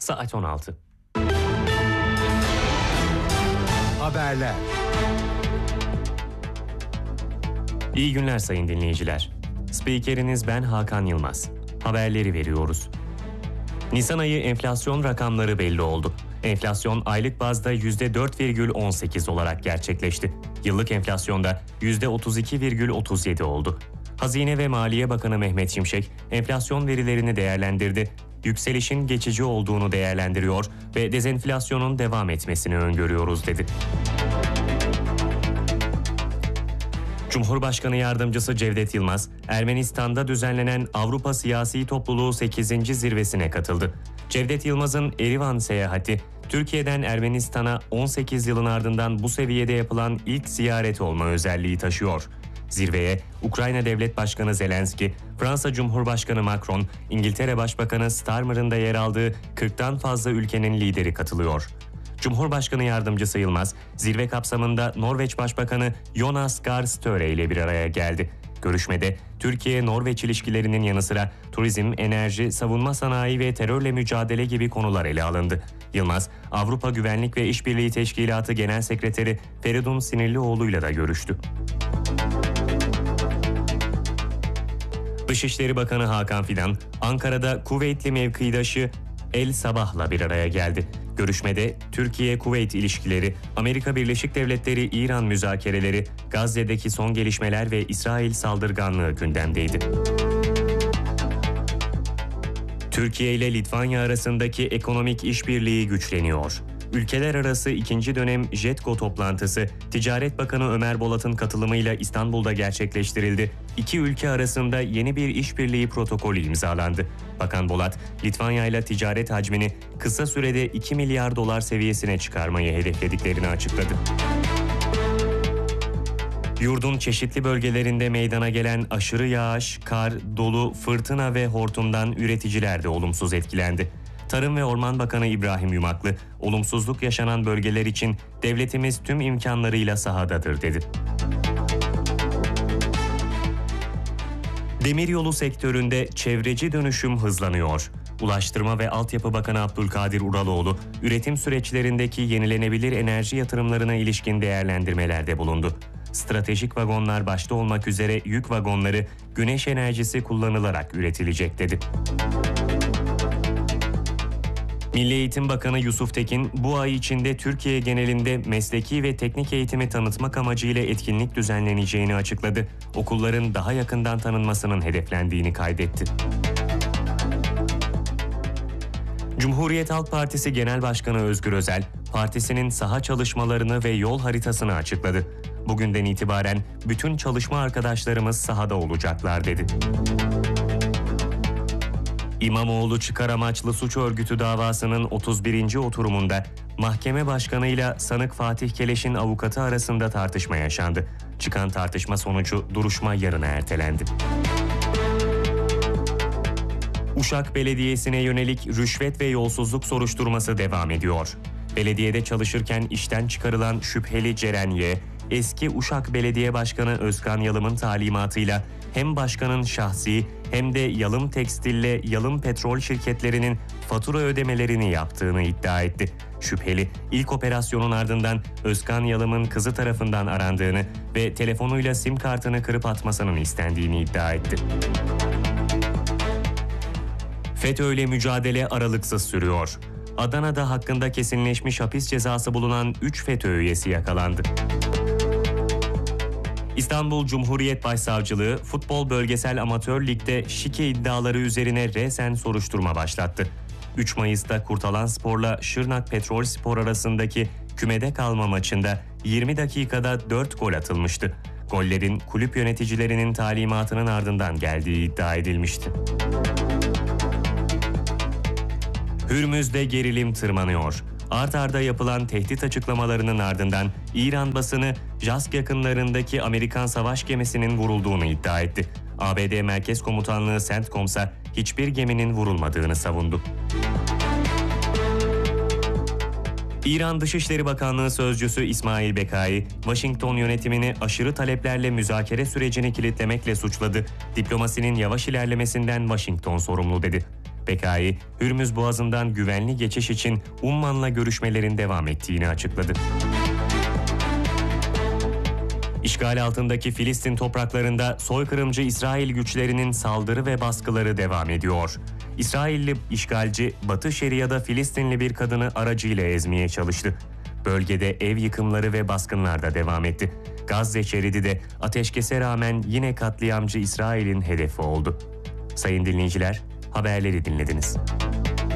Saat 16. Haberler. İyi günler sayın dinleyiciler. Spikeriniz ben Hakan Yılmaz. Haberleri veriyoruz. Nisan ayı enflasyon rakamları belli oldu. Enflasyon aylık bazda %4,18 olarak gerçekleşti. Yıllık enflasyonda %32,37 oldu. Hazine ve Maliye Bakanı Mehmet Şimşek enflasyon verilerini değerlendirdi. Yükselişin geçici olduğunu değerlendiriyor ve dezenflasyonun devam etmesini öngörüyoruz dedi. Cumhurbaşkanı Yardımcısı Cevdet Yılmaz, Ermenistan'da düzenlenen Avrupa Siyasi Topluluğu 8. zirvesine katıldı. Cevdet Yılmaz'ın Erivan seyahati, Türkiye'den Ermenistan'a 18 yılın ardından bu seviyede yapılan ilk ziyaret olma özelliği taşıyor. Zirveye Ukrayna Devlet Başkanı Zelenski, Fransa Cumhurbaşkanı Macron, İngiltere Başbakanı Starmer'ın da yer aldığı 40'tan fazla ülkenin lideri katılıyor. Cumhurbaşkanı Yardımcısı Yılmaz, zirve kapsamında Norveç Başbakanı Jonas Gahr Støre ile bir araya geldi. Görüşmede Türkiye-Norveç ilişkilerinin yanı sıra turizm, enerji, savunma sanayi ve terörle mücadele gibi konular ele alındı. Yılmaz, Avrupa Güvenlik ve İşbirliği Teşkilatı Genel Sekreteri Feridun Sinirlioğlu ile de görüştü. Dışişleri Bakanı Hakan Fidan, Ankara'da Kuveytli mevkidaşı El Sabah'la bir araya geldi. Görüşmede Türkiye-Kuveyt ilişkileri, Amerika Birleşik Devletleri-İran müzakereleri, Gazze'deki son gelişmeler ve İsrail saldırganlığı gündemdeydi. Türkiye ile Litvanya arasındaki ekonomik işbirliği güçleniyor. Ülkeler arası 2. dönem JETKO toplantısı Ticaret Bakanı Ömer Bolat'ın katılımıyla İstanbul'da gerçekleştirildi. İki ülke arasında yeni bir işbirliği protokolü imzalandı. Bakan Bolat, Litvanya ile ticaret hacmini kısa sürede 2 milyar dolar seviyesine çıkarmayı hedeflediklerini açıkladı. Yurdun çeşitli bölgelerinde meydana gelen aşırı yağış, kar, dolu, fırtına ve hortumdan üreticiler de olumsuz etkilendi. Tarım ve Orman Bakanı İbrahim Yumaklı, olumsuzluk yaşanan bölgeler için devletimiz tüm imkanlarıyla sahadadır dedi. Demiryolu sektöründe çevreci dönüşüm hızlanıyor. Ulaştırma ve Altyapı Bakanı Abdülkadir Uraloğlu, üretim süreçlerindeki yenilenebilir enerji yatırımlarına ilişkin değerlendirmelerde bulundu. Stratejik vagonlar başta olmak üzere yük vagonları güneş enerjisi kullanılarak üretilecek dedi. Milli Eğitim Bakanı Yusuf Tekin, bu ay içinde Türkiye genelinde mesleki ve teknik eğitimi tanıtmak amacıyla etkinlik düzenleneceğini açıkladı. Okulların daha yakından tanınmasının hedeflendiğini kaydetti. Cumhuriyet Halk Partisi Genel Başkanı Özgür Özel, partisinin saha çalışmalarını ve yol haritasını açıkladı. Bugünden itibaren bütün çalışma arkadaşlarımız sahada olacaklar dedi. İmamoğlu çıkar amaçlı suç örgütü davasının 31. oturumunda mahkeme başkanıyla sanık Fatih Keleş'in avukatı arasında tartışma yaşandı. Çıkan tartışma sonucu duruşma yarına ertelendi. Uşak Belediyesi'ne yönelik rüşvet ve yolsuzluk soruşturması devam ediyor. Belediyede çalışırken işten çıkarılan şüpheli Ceren Y, eski Uşak Belediye Başkanı Özkan Yalım'ın talimatıyla hem başkanın şahsi hem de Yalım Tekstil'le Yalım Petrol şirketlerinin fatura ödemelerini yaptığını iddia etti. Şüpheli, ilk operasyonun ardından Özkan Yalım'ın kızı tarafından arandığını ve telefonuyla sim kartını kırıp atmasının istendiğini iddia etti. FETÖ'yle mücadele aralıksız sürüyor. Adana'da hakkında kesinleşmiş hapis cezası bulunan 3 FETÖ üyesi yakalandı. İstanbul Cumhuriyet Başsavcılığı, Futbol Bölgesel Amatör Lig'de şike iddiaları üzerine resen soruşturma başlattı. 3 Mayıs'ta Kurtalanspor'la Şırnak Petrolspor arasındaki kümede kalma maçında 20 dakikada 4 gol atılmıştı. Gollerin kulüp yöneticilerinin talimatının ardından geldiği iddia edilmişti. Hürmüz'de gerilim tırmanıyor. Art arda yapılan tehdit açıklamalarının ardından İran basını JASK yakınlarındaki Amerikan savaş gemisinin vurulduğunu iddia etti. ABD Merkez Komutanlığı CENTCOM'sa hiçbir geminin vurulmadığını savundu. İran Dışişleri Bakanlığı Sözcüsü İsmail Bekai, Washington yönetimini aşırı taleplerle müzakere sürecini kilitlemekle suçladı. Diplomasinin yavaş ilerlemesinden Washington sorumlu dedi. PKK, Hürmüz Boğazı'ndan güvenli geçiş için Umman'la görüşmelerin devam ettiğini açıkladı. İşgal altındaki Filistin topraklarında soykırımcı İsrail güçlerinin saldırı ve baskıları devam ediyor. İsrailli işgalci Batı Şeria'da Filistinli bir kadını aracıyla ezmeye çalıştı. Bölgede ev yıkımları ve baskınlar da devam etti. Gazze şeridi de ateşkese rağmen yine katliamcı İsrail'in hedefi oldu. Sayın dinleyiciler, haberleri dinlediniz.